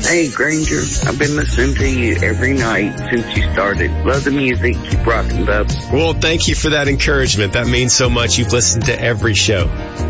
Hey, Granger, I've been listening to you every night since you started. Love the music. Keep rocking, bub. Well, thank you for that encouragement. That means so much. You've listened to every show.